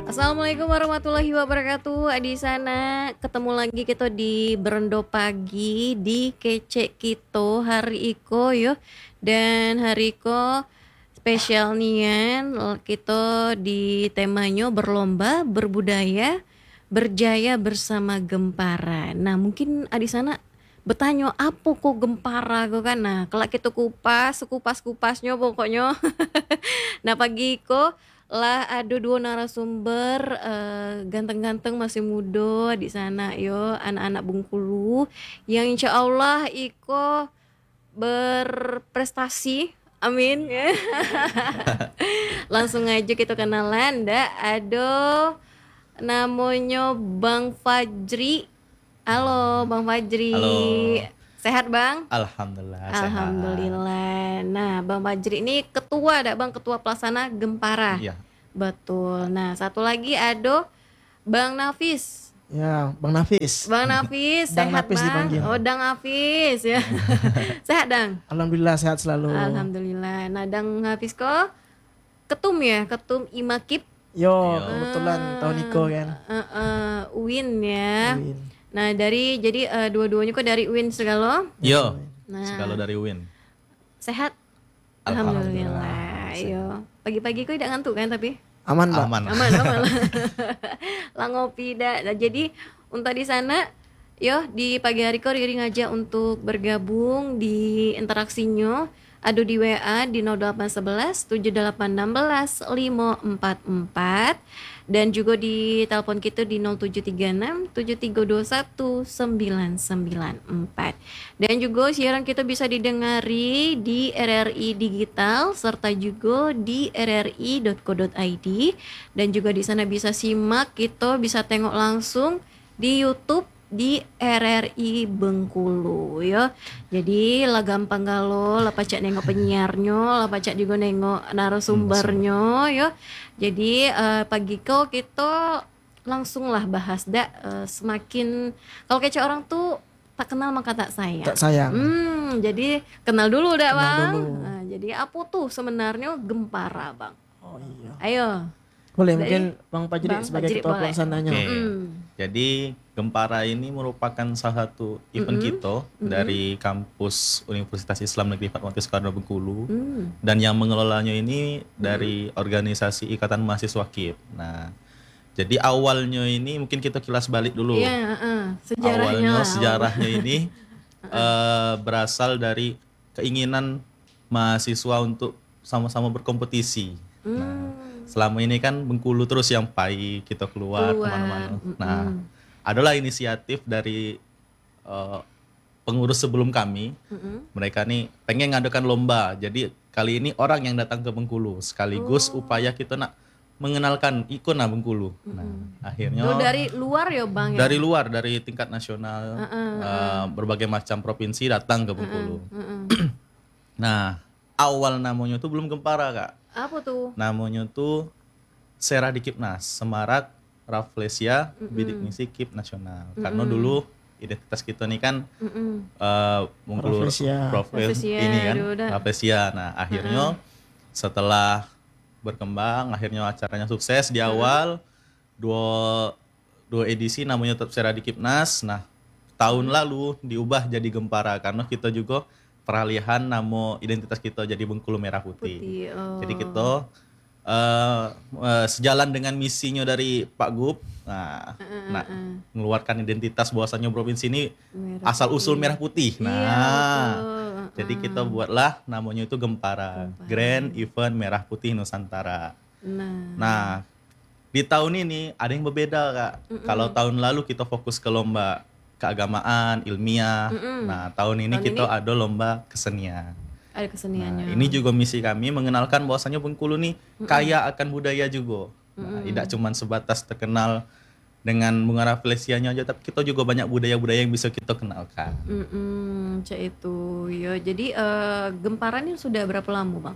Assalamualaikum warahmatullahi wabarakatuh. Di sana ketemu lagi kita di Berendo Pagi di Kece Kito hari iko yo. Dan hari iko spesial nian kita di temanya berlomba berbudaya berjaya bersama Gempara. Nah, mungkin di sana bertanya apa kok Gempara kok kan. Nah, kalau kita kupas-kupasnya pokoknya. Nah, pagi kok lah ada dua narasumber ganteng-ganteng masih muda di sana yo, anak-anak Bengkulu yang insya Allah iko berprestasi, amin. Langsung aja kita kenalan. Ada namanya Bang Fajri. Halo Bang Fajri. Halo. Sehat Bang? Alhamdulillah. Alhamdulillah. Nah, Bang Fajri ini ketua Bang, ketua pelaksana Gempara. Iya. Betul. Nah, satu lagi ada Bang Nafis. Ya, Bang Nafis. Bang Nafis, Dang sehat Nafis Bang? dipanggil. Oh, Dang Nafis ya. Sehat Dang? Alhamdulillah sehat selalu. Alhamdulillah. Nah, Dang Nafis kok ketum ya, ketum Imakip. Yo, kebetulan tahun Niko kan. UIN ya. Win. Nah, jadi dua-duanya kok dari UIN segala. Yo. Nah, Segala dari Win. Sehat? Alhamdulillah. Yo. Pagi-pagi kok tidak ngantuk kan tapi? Aman, Mbak. Aman. Aman. Lah ngopi dah. Nah, jadi untuk di sana yo di pagi hari kau Riri ngajak untuk bergabung di interaksinya. Ada di WA di 0811 7816 544 dan juga di telepon kita di 0736 7321 994. Dan juga siaran kita bisa didengari di RRI Digital serta juga di rri.co.id dan juga di sana bisa simak, kita bisa tengok langsung di YouTube di RRI Bengkulu ya. Jadi lah gampang galo, lah pacak nengok penyiarnya, lah pacak juga nengok narasumbernya ya. Jadi pagi kau kita langsung lah bahas semakin kalau kece orang tuh tak kenal maka tak sayang. Tak sayang. Jadi kenal dulu Kenal Bang. dulu. Nah, jadi apa tuh sebenarnya Gempara Bang? Oh iya. Ayo. Boleh Dari mungkin Bang Fajri Bang sebagai Fajri ketua boleh. pelaksananya. Oke. Mm. Jadi Gempara ini merupakan salah satu event kita dari kampus Universitas Islam Negeri Fatmawati Soekarno Bengkulu. Dan yang mengelolanya ini dari organisasi Ikatan Mahasiswa KIP. Nah, jadi awalnya ini mungkin kita kilas balik dulu. Iya, sejarahnya Awalnya lah. sejarahnya ini berasal dari keinginan mahasiswa untuk sama-sama berkompetisi. Nah, selama ini kan Bengkulu terus yang pai kita keluar kemana-mana. Nah, adalah inisiatif dari pengurus sebelum kami. Mereka nih pengen ngadakan lomba. Jadi kali ini orang yang datang ke Bengkulu sekaligus upaya kita nak mengenalkan ikon Bengkulu. Nah, akhirnya Tuh dari luar ya Bang ya? dari luar, dari tingkat nasional, berbagai macam provinsi datang ke Bengkulu. Nah, awal namanya tuh belum Gempara Kak. Apa tuh? Namanya tuh Serah di Kipnas, Semarak Rafflesia Bidik Misi Kip Nasional. Karena dulu identitas kita nih kan Bengkulu Rafflesia. Rafflesia, ini kan udah. Rafflesia. Nah, akhirnya setelah berkembang, akhirnya acaranya sukses di awal dua edisi namanya tetap Serah di Kipnas. Nah, tahun lalu diubah jadi Gempara karena kita juga peralihan nama identitas kita jadi Bengkulu Merah Putih. Jadi kita sejalan dengan misinya dari Pak Gub, mengeluarkan identitas bahwasanya provinsi ini asal usul merah putih. Nah, betul. jadi kita buatlah namanya itu Gempara, Grand Event Merah Putih Nusantara. Nah, di tahun ini ada yang berbeda Kak. Kalau tahun lalu kita fokus ke lomba keagamaan, ilmiah. Nah, tahun ini kita ada lomba kesenian. Ada keseniannya. Nah, ini juga misi kami mengenalkan bahwasanya Bengkulu nih kaya akan budaya juga. Nah, tidak cuma sebatas terkenal dengan bunga Rafflesianya aja, tapi kita juga banyak budaya-budaya yang bisa kita kenalkan. Cak itu. Ya, jadi Gempara ini sudah berapa lama, Bang?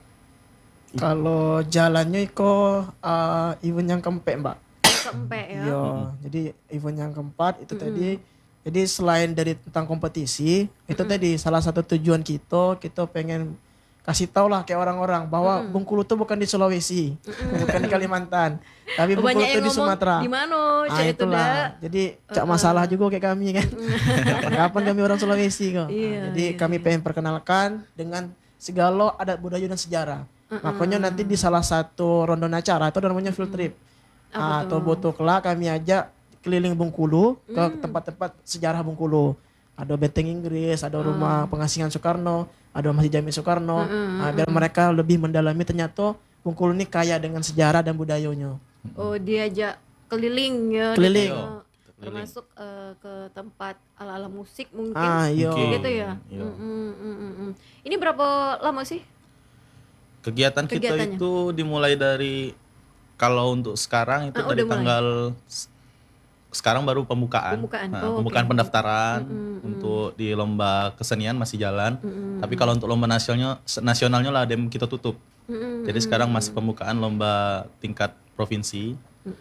Kalau jalannya Iko event yang keempat, Mbak. Keempat ya. Yo, jadi event yang keempat itu tadi. Jadi selain dari tentang kompetisi, itu tadi salah satu tujuan kita pengen kasih tau lah kayak orang-orang bahwa Bengkulu tuh bukan di Sulawesi, bukan di Kalimantan. Tapi Bengkulu Banyak itu yang di ngomong Sumatera. di mana cak itu Itulah. dah. Jadi cak masalah juga kayak kami kan. Kapan-kapan kami orang Sulawesi kok. Iya, Jadi kami pengen perkenalkan dengan segala adat budaya dan sejarah. Makanya nanti di salah satu rondon acara itu ada namanya field trip. Atau boto kelak kami ajak keliling Bengkulu ke tempat-tempat sejarah Bengkulu. Ada benteng Inggris, ada rumah pengasingan Soekarno, ada Masjid Jami Soekarno. Biar mereka lebih mendalami ternyata Bengkulu ini kaya dengan sejarah dan budayanya. Oh, diajak keliling ya. Keliling. Gitu. Termasuk ke tempat ala-ala musik mungkin. Iya. Gitu ya. Iya. Ini berapa lama sih? Kegiatan kita Kegiatannya? itu dimulai dari, kalau untuk sekarang itu dari udah mulai. tanggal sekarang baru pembukaan. Pembukaan. Nah, Oh, pembukaan oke. pendaftaran untuk di lomba kesenian masih jalan. Tapi kalau untuk lomba nasionalnya lah dem kita tutup. Jadi sekarang masih pembukaan lomba tingkat provinsi.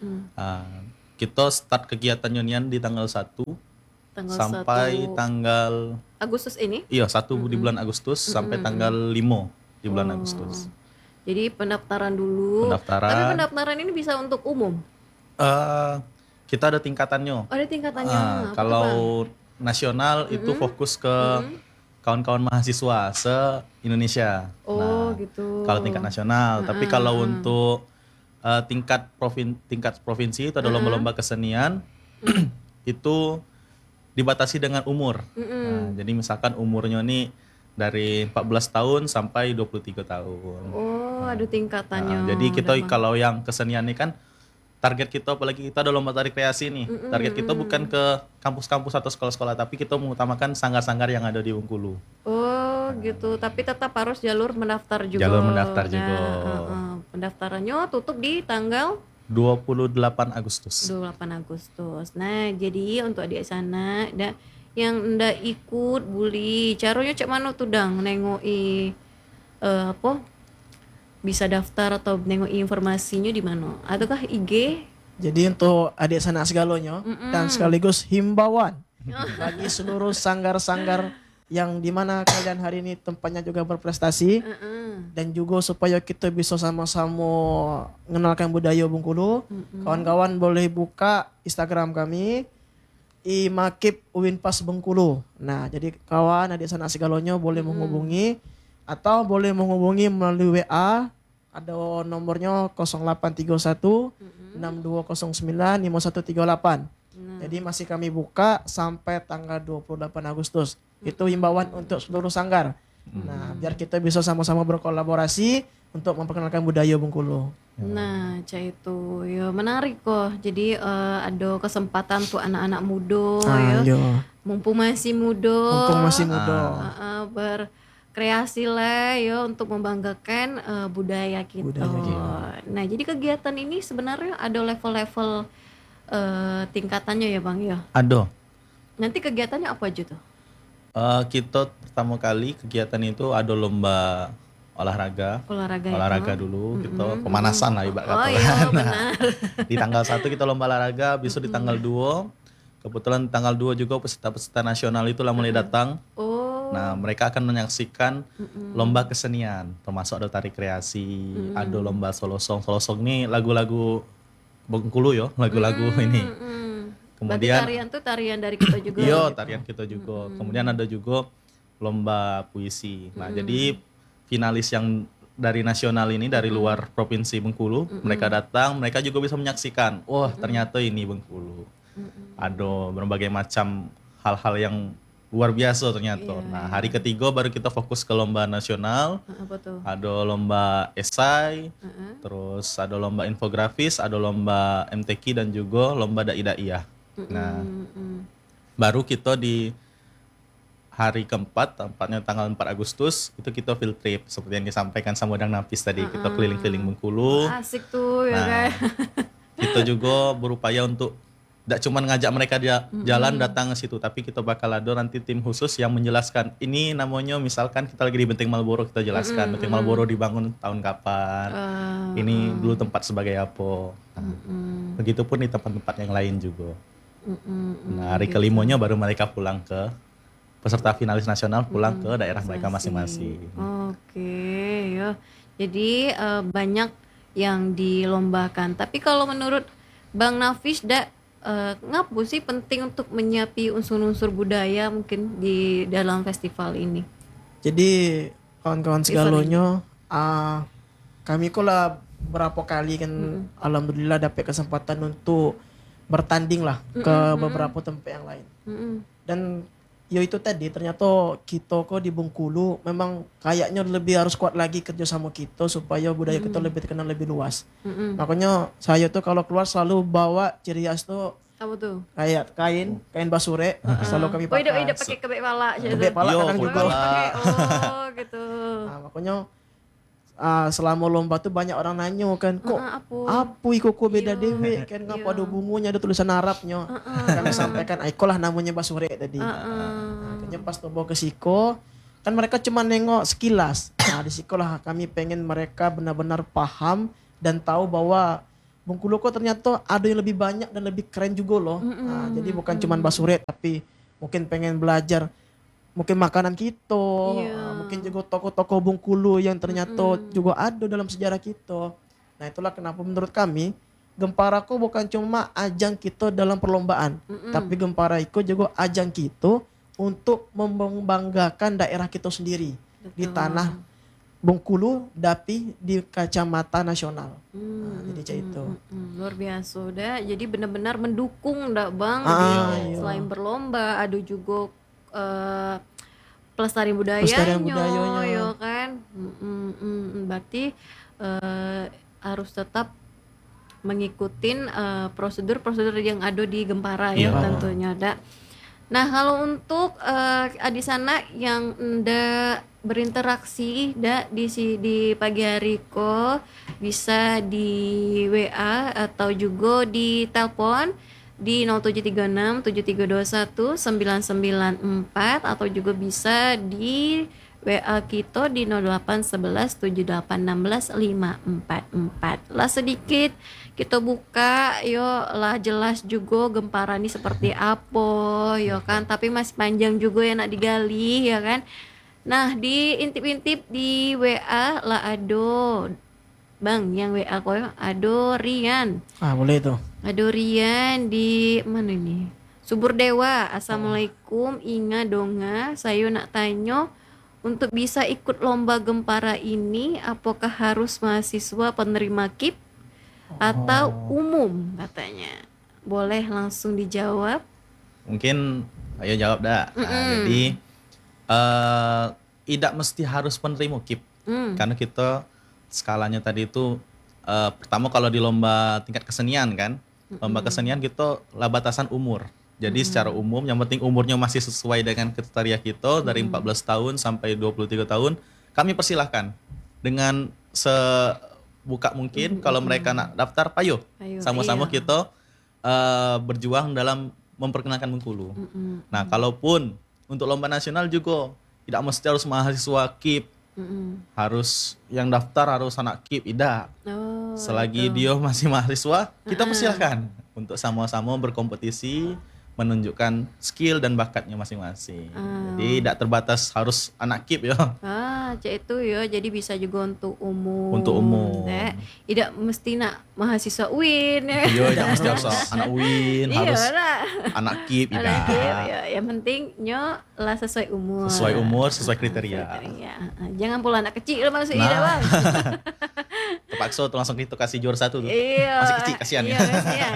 Kita start kegiatan nyanyian di tanggal 1 Tanggal sampai 1 tanggal Agustus ini. iya 1 di bulan Agustus sampai tanggal 5 di bulan Agustus. Jadi pendaftaran dulu. Pendaftaran. Tapi pendaftaran ini bisa untuk umum. Kita ada tingkatannya. Oh, ada tingkatannya. Ah, Apa tuh, Bang? kalau nasional itu fokus ke kawan-kawan mahasiswa se-Indonesia. Oh, gitu. Kalau tingkat nasional, tapi kalau untuk tingkat provinsi itu ada lomba-lomba kesenian itu dibatasi dengan umur. Nah, jadi misalkan umurnya nih dari 14 tahun sampai 23 tahun. Oh, ada tingkatannya. Nah, jadi kita Udah, Bang. kalau yang kesenian ini kan target kita, apalagi kita ada lomba tari kreasi nih. Target kita bukan ke kampus-kampus atau sekolah-sekolah, tapi kita mengutamakan sanggar-sanggar yang ada di Bengkulu. Oh, gitu. Tapi tetap harus jalur mendaftar juga. Jalur mendaftar juga. Pendaftarannya tutup di tanggal 28 Agustus. 28 Agustus. Nah, jadi untuk adik sana yang ndak ikut bully, caranya cek mana tuh dang nengoki apa? Bisa daftar atau nengoki informasinya di mana? Ataukah IG? Jadi untuk adik sanak segalanya dan sekaligus himbauan bagi seluruh sanggar-sanggar yang dimana kalian hari ini tempatnya juga berprestasi dan juga supaya kita bisa sama-sama mengenalkan budaya Bengkulu. Kawan-kawan boleh buka Instagram kami Imakib Uinpas Bengkulu. Nah, jadi kawan adik sanak segalanya boleh menghubungi atau boleh menghubungi melalui WA. Ada nomornya 0831 6209 5138. Jadi masih kami buka sampai tanggal 28 Agustus. Itu himbauan untuk seluruh sanggar. Nah, biar kita bisa sama-sama berkolaborasi untuk memperkenalkan budaya Bengkulu. Nah, cah itu ya menarik kok. Jadi ada kesempatan tuh anak-anak muda ya. Iya. Mumpung masih muda. Mumpung masih muda. Berkreasi lah ya untuk membanggakan budaya kita. Nah, jadi kegiatan ini sebenarnya ada level-level tingkatannya ya Bang ya. Ada. Nanti kegiatannya apa aja tuh? Kita pertama kali kegiatan itu ada lomba olahraga Olahraga dulu gitu, pemanasan lah ibarat Oh kata. iya Nah, benar. di tanggal 1 kita lomba olahraga, besok di tanggal 2 kebetulan tanggal 2 juga peserta-peserta nasional itu lah mulai datang. Oh. Nah, mereka akan menyaksikan lomba kesenian, termasuk ada tari kreasi, ada lomba solosong. Solosong ini lagu-lagu Bengkulu ya, lagu-lagu ini. Berarti Kemudian tarian tuh tarian dari kita juga. iya, gitu. tarian kita juga. Kemudian ada juga lomba puisi. Nah, jadi finalis yang dari nasional ini dari luar provinsi Bengkulu, mereka datang, mereka juga bisa menyaksikan. Wah, ternyata ini Bengkulu. Ada berbagai macam hal-hal yang luar biasa ternyata. Nah, hari ketiga baru kita fokus ke lomba nasional. Apa tuh? Ada lomba esai, terus ada lomba infografis, ada lomba MTQ dan juga lomba dai-daiyah. Nah, baru kita di hari keempat, tempatnya tanggal 4 Agustus, itu kita field trip seperti yang disampaikan sama Dang Napis tadi. Kita keliling-keliling Bengkulu. Asik tuh ya Nah, kan. kita juga berupaya untuk tidak cuma ngajak mereka dia jalan datang ke situ, tapi kita bakal ada nanti tim khusus yang menjelaskan. Ini namanya misalkan kita lagi di Benteng Malboro, kita jelaskan Benteng Malboro dibangun tahun kapan. Ini dulu tempat sebagai apa. Nah, begitupun di tempat-tempat yang lain juga. Nah, hari kelimanya baru mereka pulang ke peserta finalis nasional pulang ke daerah mereka masing-masing. Oke, ya. Jadi banyak yang dilombakan. Tapi kalau menurut Bang Nafis, ngapu sih penting untuk menyiapi unsur-unsur budaya mungkin di dalam festival ini. Jadi kawan-kawan segalonyo, kami lah berapa kali kan alhamdulillah dapat kesempatan untuk bertanding lah ke beberapa tempat yang lain. Dan yo itu tadi ternyata kita kok di Bengkulu memang kayaknya lebih harus kuat lagi kerja sama kita supaya budaya kita lebih terkenal lebih luas. Makanya saya tuh kalau keluar selalu bawa ciri khas tuh Apa tuh? kayak kain basure selalu kami Oh, pakai. ida pakai kebek pala aja. Kebek pala Yo, kadang kebek juga. pala. Pakai, oh gitu. Nah, makanya selama lomba tuh banyak orang nanya kan kok apa iko kok beda dewe kan ngapa ada bungunya ada tulisan Arabnya. Kami sampaikan iko lah namanya basure tadi. Makanya pas bawa ke Siko kan mereka cuma nengok sekilas. Nah di Siko lah kami pengen mereka benar-benar paham dan tahu bahwa Bengkulu kok ternyata ada yang lebih banyak dan lebih keren juga loh. Nah, jadi bukan cuma basure tapi mungkin pengen belajar mungkin makanan kita, mungkin juga toko-toko Bengkulu yang ternyata juga ada dalam sejarah kita. Nah itulah kenapa menurut kami Gempara ko bukan cuma ajang kita dalam perlombaan, tapi Gempara itu juga ajang kita untuk membanggakan daerah kita sendiri. Di tanah Bengkulu, tapi di kacamata nasional. Nah, jadi kayak itu. Luar biasa udah. Jadi benar-benar mendukung ndak Bang? Iya. Selain berlomba, ada juga pelestarian Pelestarian budayanya, budayanya. ya kan? Berarti harus tetap mengikutin prosedur-prosedur yang ada di Gempara ya tentunya ada. Nah kalau untuk di sana yang ndak berinteraksi di pagi hari kok bisa di WA atau juga di telepon di 0736 7321 994 atau juga bisa di WA kita di 0811 7816 544. Lah sedikit kita buka yo lah jelas juga Gempara ini seperti apa yo kan, tapi masih panjang juga ya nak digali ya kan. Nah di intip-intip di WA lah ado Bang yang WA ko ado Rian. Boleh tuh. Ado Rian di mana ini? Subur Dewa. Assalamualaikum Inga Donga. Saya nak tanya untuk bisa ikut lomba Gempara ini apakah harus mahasiswa penerima KIP atau umum katanya. Boleh langsung dijawab. Mungkin ayo jawab dah. Nah, jadi tidak mesti harus penerima KIP. Karena kita skalanya tadi itu pertama kalau di lomba tingkat kesenian kan. Lomba kesenian kita lah batasan umur. Jadi secara umum yang penting umurnya masih sesuai dengan kriteria kita dari 14 tahun sampai 23 tahun kami persilahkan dengan sebuka mungkin kalau mereka nak daftar payo sama-sama kita berjuang dalam memperkenalkan Bengkulu. Nah kalaupun untuk lomba nasional juga tidak mesti harus mahasiswa KIP, harus yang daftar harus anak KIP, tidak. Selagi dia masih mahasiswa kita persilahkan untuk sama-sama berkompetisi menunjukkan skill dan bakatnya masing-masing. Jadi tidak terbatas harus anak KIP ya. Cak itu ya. Jadi bisa juga untuk umum. Untuk umum. Tidak mesti nak mahasiswa UIN ya. Iya, tidak mesti harus anak UIN, harus anak KIP, anak KIP ya. Yang penting nyo lah sesuai umur. Sesuai umur, sesuai kriteria. Jangan pula anak kecil masuk ide Bang. Terpaksa tuh langsung kita kasih juara 1 tuh. Iya. Masih kecil kasihan ya.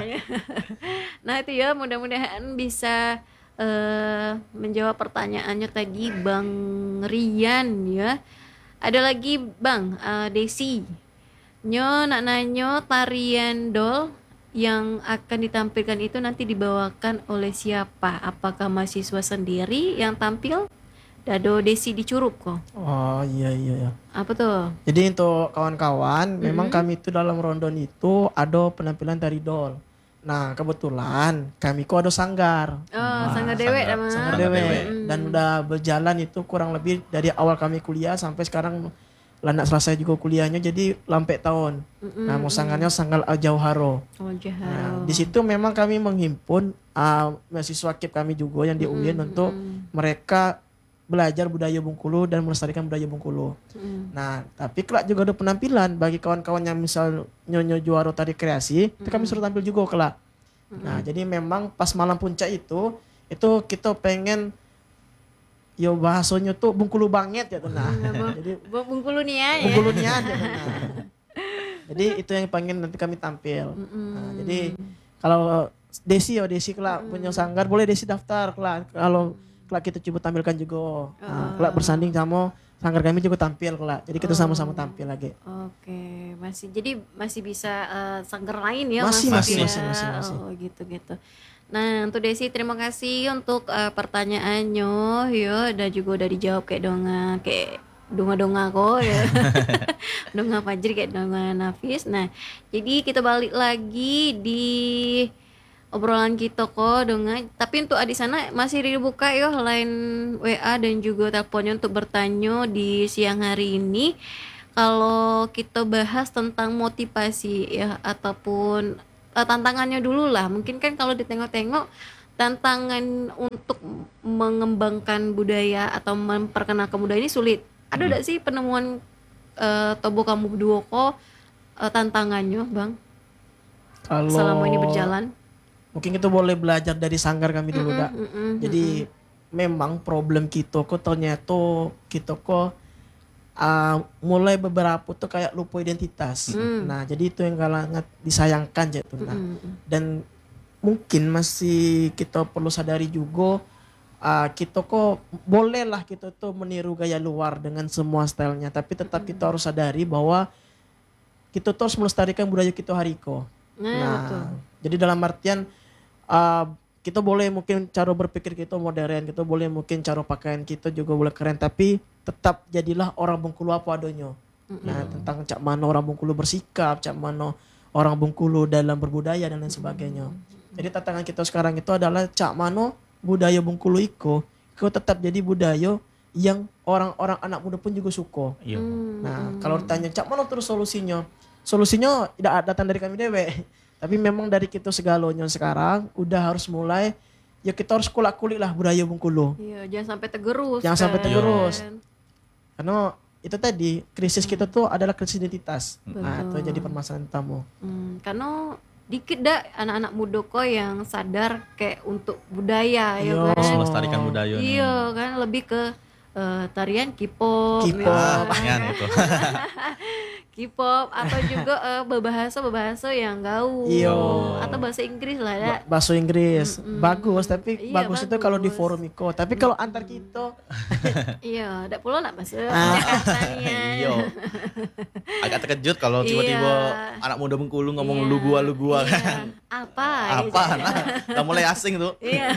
Nah itu ya mudah-mudahan bisa menjawab pertanyaannya tadi Bang Rian ya. Ada lagi Bang Desi. Nyo nak nanyo tarian dol yang akan ditampilkan itu nanti dibawakan oleh siapa? Apakah mahasiswa sendiri yang tampil? Dado Desi di Curug kok. Oh iya. Apa tuh? Jadi untuk kawan-kawan, memang kami itu dalam rondon itu ada penampilan tari dol. Nah kebetulan kami kok ada sanggar. Sanggar dewek namanya. Sanggar dewek. Dan udah berjalan itu kurang lebih dari awal kami kuliah sampai sekarang nak selesai juga kuliahnya jadi lampai tahun. Nah mau sanggarnya sanggar Jauharo. Nah, di situ memang kami menghimpun mahasiswa KIP kami juga yang di UIN untuk mereka belajar budaya Bengkulu dan melestarikan budaya Bengkulu. Nah, tapi kelak juga ada penampilan bagi kawan-kawan yang misal nyonya juara tari kreasi, itu kami suruh tampil juga kelak. Nah, jadi memang pas malam puncak itu kita pengen yo bahasanya tuh Bengkulu banget ya tuh nah. Jadi Bengkulu nih ya. Bengkulu nian ya tuh, nah. Jadi itu yang pengen nanti kami tampil. Nah, jadi kalau Desi kelak punya sanggar boleh Desi daftar kelak. Kalau kelak kita coba tampilkan juga. Nah, kelak bersanding sama sanggar kami juga tampil kelak. Jadi kita sama-sama tampil lagi. Oke, masih bisa sanggar lain ya Masih. ya? Oh gitu. Nah, untuk Desi terima kasih untuk pertanyaannya yo dan juga udah dijawab kayak donga kok ya. Donga Fajri kayak donga Nafis. Nah, jadi kita balik lagi di obrolan kita kok donga. Tapi untuk di sana masih dibuka yo line WA dan juga teleponnya untuk bertanya di siang hari ini. Kalau kita bahas tentang motivasi ya ataupun tantangannya dulu lah. Mungkin kan kalau ditengok-tengok tantangan untuk mengembangkan budaya atau memperkenalkan budaya ini sulit. Ada enggak sih penemuan Tobo kamu berdua kok tantangannya, Bang? Kalau Selama ini berjalan. Mungkin kita boleh belajar dari sanggar kami dulu dak. Jadi memang problem kita kok ternyata kita kok mulai beberapa tuh kayak lupa identitas. Nah, jadi itu yang sangat disayangkan gitu. Nah, dan mungkin masih kita perlu sadari juga kita kok bolehlah kita tuh meniru gaya luar dengan semua stylenya, tapi tetap kita harus sadari bahwa kita tuh harus melestarikan budaya kita hariko. Nah, betul. Jadi dalam artian kita boleh mungkin cara berpikir kita modern, kita boleh mungkin cara pakaian kita juga boleh keren, tapi tetap jadilah orang Bengkulu apa adanya. Nah, tentang cak mana orang Bengkulu bersikap, cak mana orang Bengkulu dalam berbudaya dan lain sebagainya. Jadi tantangan kita sekarang itu adalah cak mana budaya Bengkulu itu tetap jadi budaya yang orang-orang anak muda pun juga suka. Nah, kalau ditanya cak mana terus solusinya? Solusinya tidak datang dari kami dewe. Tapi memang dari kita segalanya sekarang udah harus mulai ya kita harus kulik lah budaya Bengkulu. Iya, jangan sampai tergerus. Jangan sampai tergerus. Kan? Karena itu tadi krisis kita tuh adalah krisis identitas. Nah, itu jadi permasalahan utama. Karena dikit dah anak-anak muda kok yang sadar kayak untuk budaya ya Yo. kan. Harus melestarikan budaya nih. Iya kan lebih ke tarian K-pop, K-pop, Kan gitu. K-pop atau juga bahasa yang gaul Iyo. atau bahasa Inggris lah ya. Bahasa Inggris bagus, tapi Iya, bagus itu kalau di bagus. forum Iko. Tapi kalau antar kita Iya, ndak pula nak bahasa Ah. Jakarta nih ya. Iya. Agak terkejut kalau tiba-tiba Iya. anak muda Bengkulu ngomong Iya. lu gua Iya. kan. Apa? Apa? Nah, udah mulai asing tuh. Iya.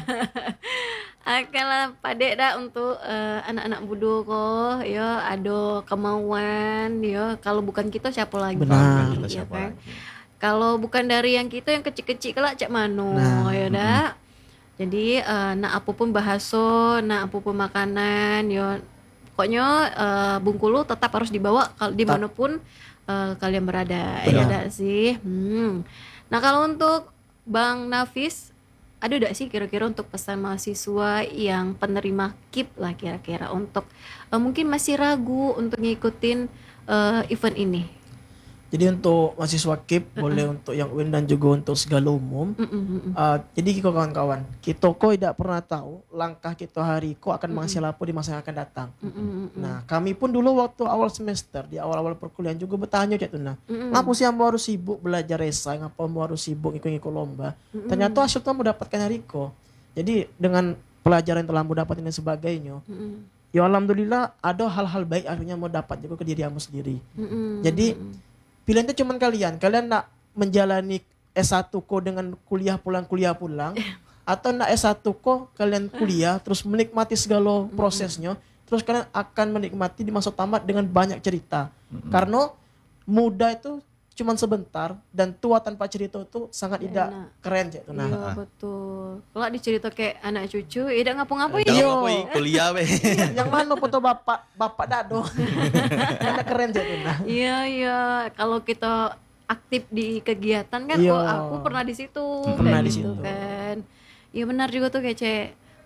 Akanlah padek dah untuk anak-anak muda kok ya ada kemauan ya kalau bukan kita siapa lagi Benar. Kita ya siapa kan? lagi? Kalau bukan dari yang kita yang kecil-kecil kelak cak mano Nah, ya dah. Jadi nak apapun bahasa, nak apapun makanan ya pokoknya Bengkulu tetap harus dibawa dimanapun kalian berada ya Benar. dah sih. Nah, kalau untuk Bang Nafis ada enggak sih kira-kira untuk pesan mahasiswa yang penerima KIP lah kira-kira untuk mungkin masih ragu untuk ngikutin event ini? jadi untuk mahasiswa KIP boleh untuk yang UIN dan juga untuk segala umum. Jadi kawan-kawan, kita kok tidak pernah tahu langkah kita hari kok akan menghasil apa di masa yang akan datang. Nah, kami pun dulu waktu awal semester di awal-awal perkuliahan juga bertanya kayak tuh nah, ngapa sih yang harus sibuk belajar esai, ngapa harus sibuk ikut-ikut lomba? Ternyata hasilnya mendapatkan hari kok. Jadi dengan pelajaran yang telah mau dapatin dan sebagainya, ya alhamdulillah ada hal-hal baik akhirnya mau dapat juga ke diri kamu sendiri. Jadi pilihan itu cuma kalian nak menjalani S1 ko dengan kuliah pulang atau nak S1 ko kalian kuliah terus menikmati segala prosesnya, terus kalian akan menikmati di masa tamat dengan banyak cerita. Karena muda itu cuma sebentar dan tua tanpa cerita itu sangat tidak keren cek tuh. Nah, Iya betul. Kalau dicerita kayak anak cucu, tidak ngapa-ngapain. Jangan Iyo. ngapain kuliah weh. yang mana foto bapak dado. Karena keren cek tuh. Nah. Iya. Kalau kita aktif di kegiatan kan, Iya. oh aku pernah di situ, Pernah kayak di gitu situ. kan. Iya benar juga tuh kayak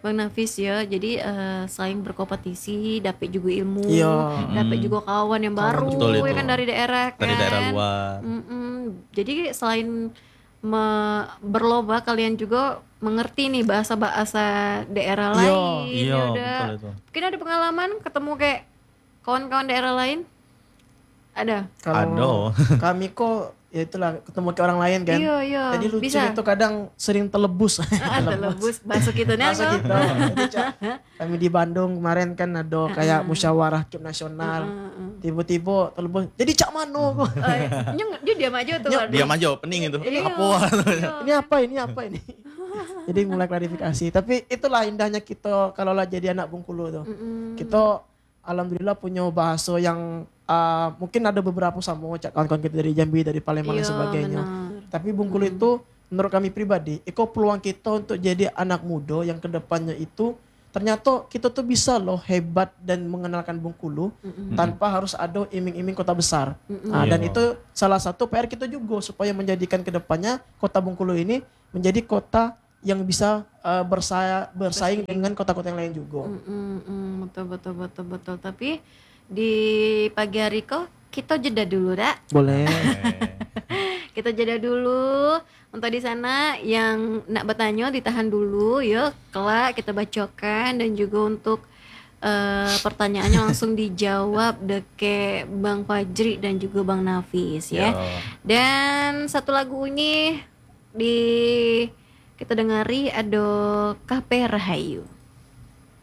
Bang Nafis ya. Jadi selain berkompetisi, dapat juga ilmu, Iya. dapat juga kawan yang baru betul itu. ya kan dari daerah kan. Dari daerah luar. Jadi selain berlomba kalian juga mengerti nih bahasa-bahasa daerah lain. Iya, Ya udah. betul itu. Mungkin ada pengalaman ketemu kayak kawan-kawan daerah lain? Ada. Kalau kami kok ya itulah ketemu ke orang lain kan. Iya. Jadi lucu Bisa. itu kadang sering telebus. Telebus masuk gitu nih. Masuk gitu. Jadi, kami di Bandung kemarin kan ada kayak musyawarah KIP nasional. Tiba-tiba telebus. Jadi Cak Mano kok. Dia diam aja tuh. Diam aja pening itu. Iya. Apa? Ini apa ini? Jadi mulai klarifikasi. Tapi itulah indahnya kita kalau lah jadi anak Bengkulu tuh. Kita alhamdulillah punya bahasa yang mungkin ada beberapa sama kawan-kawan kita dari Jambi, dari Palembang dan Iya, sebagainya. benar. Tapi Bengkulu itu menurut kami pribadi, itu peluang kita untuk jadi anak muda yang kedepannya itu ternyata kita tuh bisa loh hebat dan mengenalkan Bengkulu tanpa harus ada iming-iming kota besar. Dan Iya. itu salah satu PR kita juga supaya menjadikan kedepannya kota Bengkulu ini menjadi kota yang bisa bersaing dengan kota-kota yang lain juga. Betul. Tapi di pagi hari kok kita jeda dulu dah. Boleh. Kita jeda dulu. Untuk di sana yang nak bertanya ditahan dulu yuk. Kelak kita bacakan dan juga untuk pertanyaannya langsung dijawab deke Bang Fajri dan juga Bang Nafis ya. Dan satu lagu ini kita dengari ada KP Rahayu.